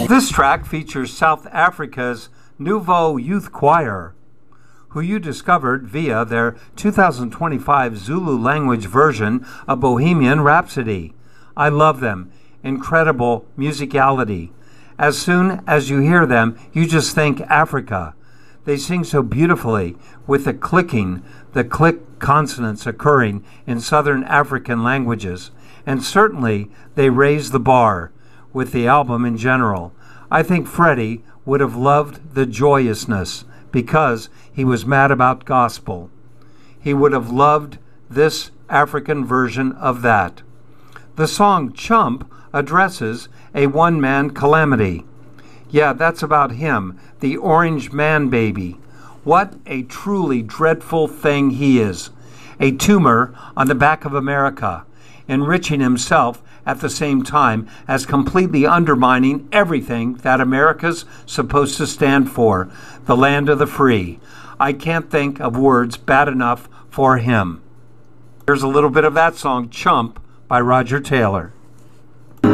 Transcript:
This track features South Africa's Nouveau Youth Choir, who you discovered via their 2025 Zulu language version of Bohemian Rhapsody. I love them. Incredible musicality. As soon as you hear them, you just think Africa. They sing so beautifully with the click consonants occurring in Southern African languages. And certainly they raise the bar with the album in general. I think Freddie would have loved the joyousness because he was mad about gospel. He would have loved this African version of that. The song Chump addresses a one-man calamity. Yeah, that's about him, the orange man baby. What a truly dreadful thing he is. A tumor on the back of America, enriching himself at the same time as completely undermining everything that America's supposed to stand for, the land of the free. I can't think of words bad enough for him. Here's a little bit of that song, Chump, by Roger Taylor.